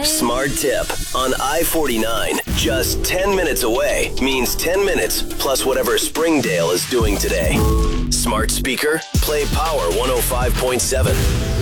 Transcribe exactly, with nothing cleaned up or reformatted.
Smart tip. On I forty-nine, just ten minutes away means ten minutes plus whatever Springdale is doing today. Smart speaker, play Power one oh five point seven.